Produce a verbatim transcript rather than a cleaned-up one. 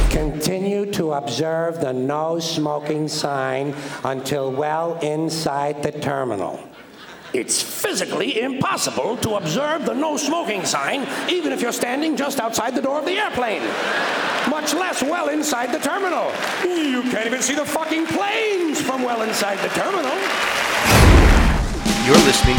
Continue to observe the no smoking sign until well inside the terminal. It's physically impossible to observe the no smoking sign even if you're standing just outside the door of the airplane, much less well inside the terminal. You can't even see the fucking planes from well inside the terminal. You're listening